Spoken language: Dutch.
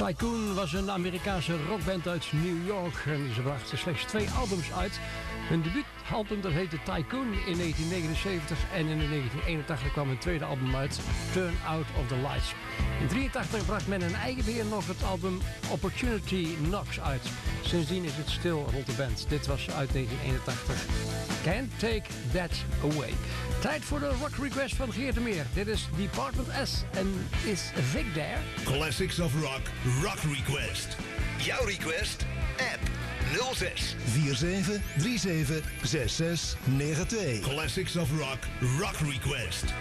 Tycoon was een Amerikaanse rockband uit New York en ze brachten slechts 2 albums uit. Hun debuutalbum dat heette Tycoon in 1979 en in 1981 kwam een tweede album uit, Turn Out of the Lights. In 1983 bracht men in eigen beheer nog het album Opportunity Knocks uit. Sindsdien is het stil rond de band. Dit was uit 1981. Can't Take That Away. Tijd voor de rock request van Geert de Meer. Dit is Department S en Is Vic There? Classics of Rock, Rock Request. Jouw request? App 06 47 37 66 92. Classics of Rock, Rock Request.